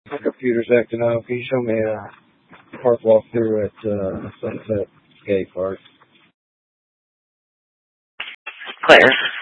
My computer's acting up. Can you show me a park walkthrough at Sunset Skate Park? Clear.